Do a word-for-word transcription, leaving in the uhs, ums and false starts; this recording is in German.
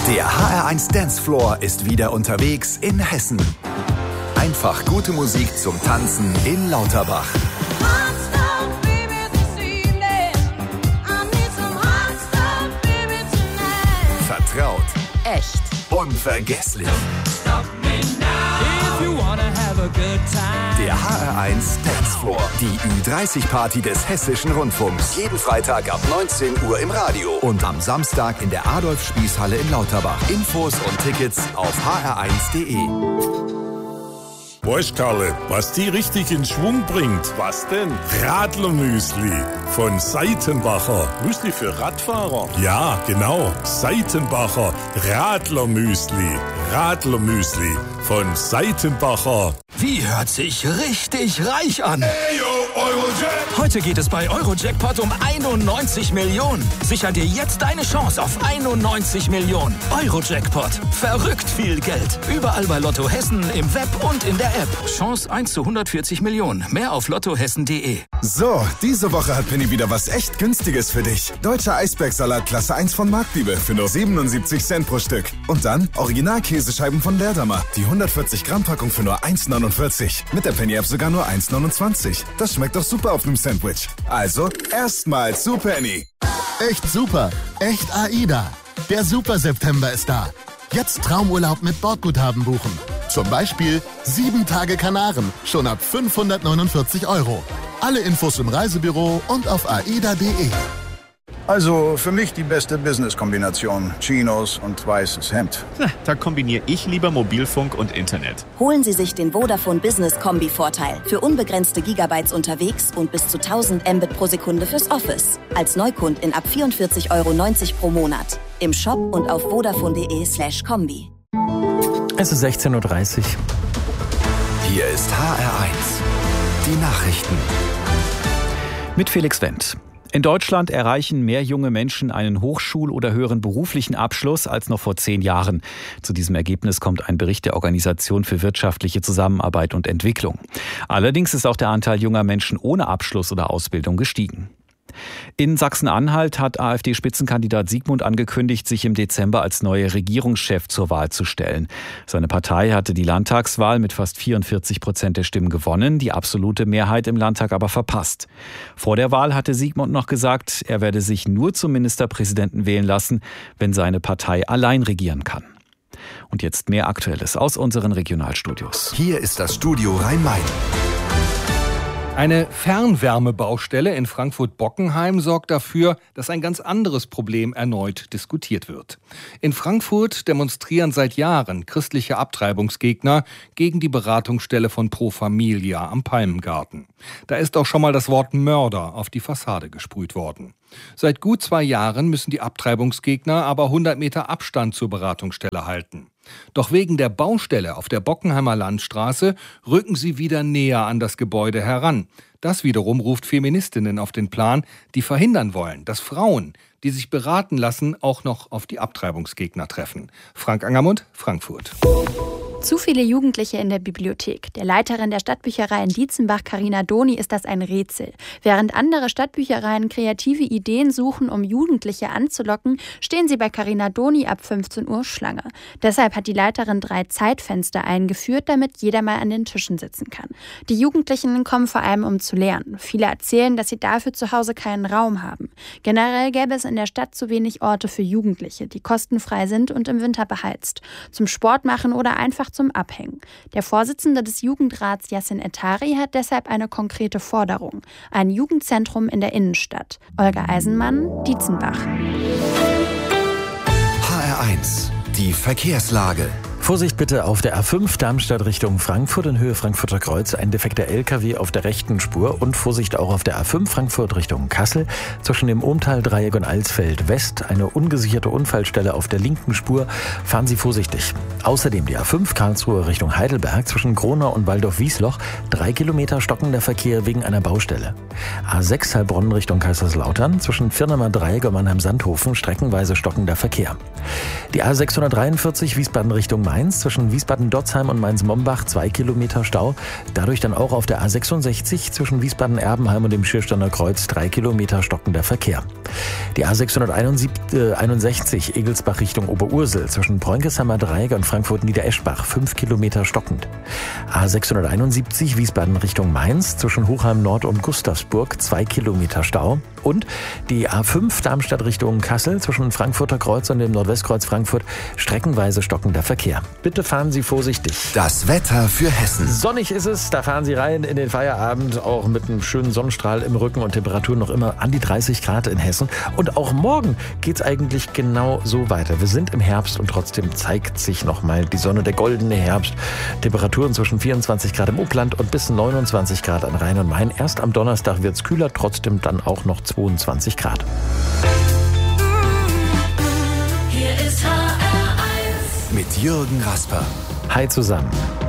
Der H R eins Dancefloor ist wieder unterwegs in Hessen. Einfach gute Musik zum Tanzen in Lauterbach. Vertraut. Echt. Unvergesslich. Der H R eins Dancefloor, die Ü dreißig Party des Hessischen Rundfunks. Jeden Freitag ab neunzehn Uhr im Radio und am Samstag in der Adolf-Spieß-Halle in Lauterbach. Infos und Tickets auf h r eins punkt de. Weißt Karle, was die richtig in Schwung bringt? Was denn? Radlermüsli von Seitenbacher. Müsli für Radfahrer? Ja, genau. Seitenbacher Radlermüsli. Radlermüsli von Seitenbacher. Wie hört sich richtig reich an? Hey, yo, Eurojack! Heute geht es bei Eurojackpot um einundneunzig Millionen. Sicher dir jetzt deine Chance auf einundneunzig Millionen. Eurojackpot. Verrückt viel Geld. Überall bei Lotto Hessen, im Web und in der App. Chance eins zu hundertvierzig Millionen. Mehr auf lottohessen punkt de. So, diese Woche hat Penny wieder was echt Günstiges für dich. Deutscher Eisbergsalat Klasse eins von Marktliebe für nur siebenundsiebzig Cent pro Stück. Und dann Original-Käsescheiben von Leerdammer. Die hundertvierzig Gramm Packung für nur eins neunundvierzig. Mit der Penny-App sogar nur eins neunundzwanzig. Das schmeckt doch super auf einem Sandwich. Also, erstmal zu Penny. Echt super. Echt AIDA. Der Super September ist da. Jetzt Traumurlaub mit Bordguthaben buchen. Zum Beispiel sieben Tage Kanaren, schon ab fünfhundertneunundvierzig Euro. Alle Infos im Reisebüro und auf aida punkt de. Also für mich die beste Business-Kombination. Chinos und weißes Hemd. Na, da kombiniere ich lieber Mobilfunk und Internet. Holen Sie sich den Vodafone Business Kombi-Vorteil. Für unbegrenzte Gigabytes unterwegs und bis zu tausend Mbit pro Sekunde fürs Office. Als Neukundin ab vierundvierzig Euro neunzig pro Monat. Im Shop und auf vodafone punkt de slash kombi. Es ist sechzehn Uhr dreißig. Hier ist H R eins. Die Nachrichten. Mit Felix Wendt. In Deutschland erreichen mehr junge Menschen einen Hochschul- oder höheren beruflichen Abschluss als noch vor zehn Jahren. Zu diesem Ergebnis kommt ein Bericht der Organisation für wirtschaftliche Zusammenarbeit und Entwicklung. Allerdings ist auch der Anteil junger Menschen ohne Abschluss oder Ausbildung gestiegen. In Sachsen-Anhalt hat AfD-Spitzenkandidat Sigmund angekündigt, sich im Dezember als neuer Regierungschef zur Wahl zu stellen. Seine Partei hatte die Landtagswahl mit fast vierundvierzig Prozent der Stimmen gewonnen, die absolute Mehrheit im Landtag aber verpasst. Vor der Wahl hatte Sigmund noch gesagt, er werde sich nur zum Ministerpräsidenten wählen lassen, wenn seine Partei allein regieren kann. Und jetzt mehr Aktuelles aus unseren Regionalstudios. Hier ist das Studio Rhein-Main. Eine Fernwärmebaustelle in Frankfurt-Bockenheim sorgt dafür, dass ein ganz anderes Problem erneut diskutiert wird. In Frankfurt demonstrieren seit Jahren christliche Abtreibungsgegner gegen die Beratungsstelle von Pro Familia am Palmengarten. Da ist auch schon mal das Wort Mörder auf die Fassade gesprüht worden. Seit gut zwei Jahren müssen die Abtreibungsgegner aber hundert Meter Abstand zur Beratungsstelle halten. Doch wegen der Baustelle auf der Bockenheimer Landstraße rücken sie wieder näher an das Gebäude heran. Das wiederum ruft Feministinnen auf den Plan, die verhindern wollen, dass Frauen, die sich beraten lassen, auch noch auf die Abtreibungsgegner treffen. Frank Angermund, Frankfurt. Zu viele Jugendliche in der Bibliothek. Der Leiterin der Stadtbücherei in Dietzenbach, Carina Doni, ist das ein Rätsel. Während andere Stadtbüchereien kreative Ideen suchen, um Jugendliche anzulocken, stehen sie bei Carina Doni ab fünfzehn Uhr Schlange. Deshalb hat die Leiterin drei Zeitfenster eingeführt, damit jeder mal an den Tischen sitzen kann. Die Jugendlichen kommen vor allem, um zu lernen. Viele erzählen, dass sie dafür zu Hause keinen Raum haben. Generell gäbe es in der Stadt zu wenig Orte für Jugendliche, die kostenfrei sind und im Winter beheizt. Zum Sport machen oder einfach zum Abhängen. Der Vorsitzende des Jugendrats Yassin Ettari hat deshalb eine konkrete Forderung. Ein Jugendzentrum in der Innenstadt. Olga Eisenmann, Dietzenbach. H R eins. Die Verkehrslage. Vorsicht bitte auf der A fünf Darmstadt Richtung Frankfurt in Höhe Frankfurter Kreuz. Ein defekter L K W auf der rechten Spur. Und Vorsicht auch auf der A fünf Frankfurt Richtung Kassel. Zwischen dem Ohmtal-Dreieck und Alsfeld West eine ungesicherte Unfallstelle auf der linken Spur. Fahren Sie vorsichtig. Außerdem die A fünf Karlsruhe Richtung Heidelberg zwischen Gronau und Waldorf-Wiesloch. Drei Kilometer stockender Verkehr wegen einer Baustelle. A sechs Heilbronn Richtung Kaiserslautern zwischen Firnemer Dreieck und Mannheim-Sandhofen streckenweise stockender Verkehr. Die A sechshundertdreiundvierzig Wiesbaden Richtung Mainz Mainz zwischen Wiesbaden-Dotzheim und Mainz-Mombach zwei Kilometer Stau. Dadurch dann auch auf der A sechsundsechzig zwischen Wiesbaden-Erbenheim und dem Schiersteiner Kreuz drei Kilometer stockender Verkehr. Die A sechshunderteinundsechzig Egelsbach Richtung Oberursel zwischen Bräunkesheimer Dreieck und Frankfurt-Niedereschbach fünf Kilometer stockend. A sechshunderteinundsiebzig Wiesbaden Richtung Mainz zwischen Hochheim Nord und Gustavsburg zwei Kilometer Stau. Und die A fünf Darmstadt Richtung Kassel zwischen Frankfurter Kreuz und dem Nordwestkreuz Frankfurt streckenweise stockender Verkehr. Bitte fahren Sie vorsichtig. Das Wetter für Hessen. Sonnig ist es, da fahren Sie rein in den Feierabend, auch mit einem schönen Sonnenstrahl im Rücken und Temperaturen noch immer an die dreißig Grad in Hessen. Und auch morgen geht es eigentlich genau so weiter. Wir sind im Herbst und trotzdem zeigt sich nochmal die Sonne, der goldene Herbst. Temperaturen zwischen vierundzwanzig Grad im Upland und bis neunundzwanzig Grad an Rhein und Main. Erst am Donnerstag wird es kühler, trotzdem dann auch noch zweiundzwanzig Grad. Hier ist H R eins mit Jürgen Rasper. Hi zusammen.